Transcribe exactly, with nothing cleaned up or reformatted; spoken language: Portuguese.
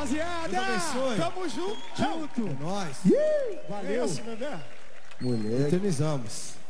rapaziada. Deus abençoe. Tamo junto. junto. É nóis. Valeu. Mulher, eternizamos.